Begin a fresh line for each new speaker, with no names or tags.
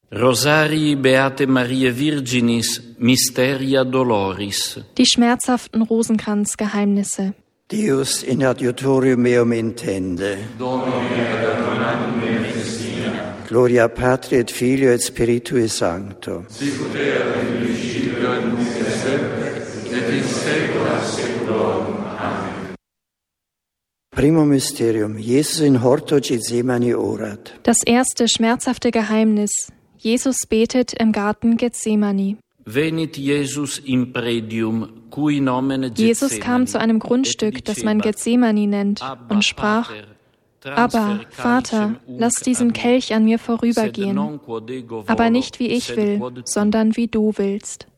Rosarii Beate Mariae Virginis, Mysteria Doloris.
Die schmerzhaften Rosenkranzgeheimnisse.
Deus in adiutorium meum intende. Gloria Patri et Filio et Spiritui Sancto.
Sicut erat in principio et nunc et semper et in saecula saeculorum. Amen.
Primo Mysterium. Jesus in horto Gethsemane orat.
Das erste schmerzhafte Geheimnis. Jesus betet im Garten Gethsemane.
Venit Jesus in predium, cui nomen
Jesus kam zu einem Grundstück, das man Gethsemane nennt, und sprach: Aber, Vater, lass diesen Kelch an mir vorübergehen, aber nicht wie ich will, sondern wie du willst.